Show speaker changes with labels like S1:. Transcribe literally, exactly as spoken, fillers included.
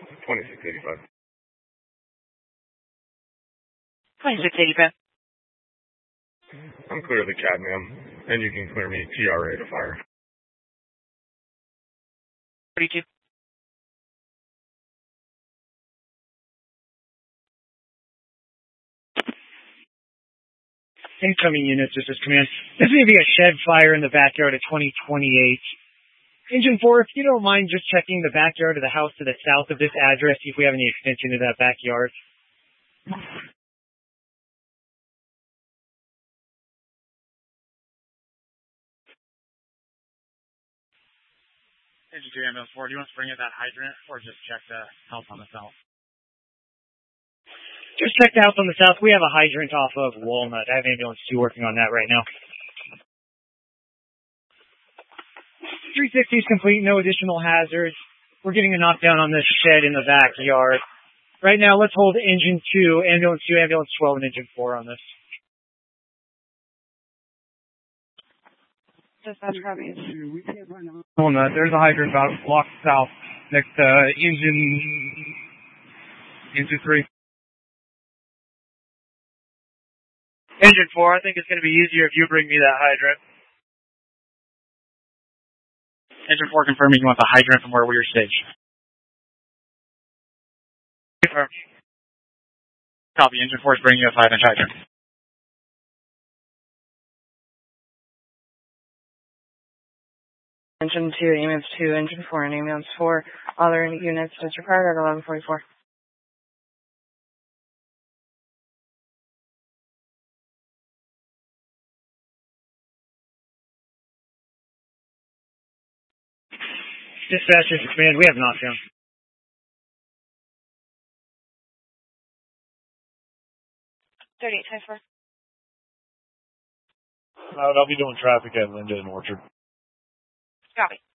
S1: twenty-six eighty-five.
S2: twenty-six eighty-five.
S1: I'm clear of the cadmium, and you can clear me T R A to fire.
S2: thirty-two.
S3: Incoming units, this is command. This is going to be a shed fire in the backyard of twenty twenty-eight. Engine four, if you don't mind just checking the backyard of the house to the south of this address, see if we have any extension to that backyard.
S4: Engine two, ambulance four, do you want to spring at that hydrant or just check the house on the south?
S3: Just check the house on the south. We have a hydrant off of Walnut. I have ambulance two working on that right now. three sixty is complete, no additional hazards. We're getting a knockdown on this shed in the backyard. Right now, let's hold engine two, ambulance two, ambulance twelve, and engine four on this.
S5: Dispatch copies.
S6: Walnut, there's a hydrant about a block south next to engine, engine three.
S3: Engine four, I think it's going to be easier if you bring me that hydrant.
S4: Engine four confirming you want the hydrant from where we are staged.
S3: Confirm.
S4: Copy. Engine four is bringing you a five inch hydrant.
S5: Engine two, ambulance two, engine four, and ambulance four. Other units disregarded at eleven forty-four.
S3: Dispatch, this is command. We have knockdown.
S5: thirty-eight, ten four.
S7: Uh, I'll be doing traffic at Linda and Orchard.
S5: Copy.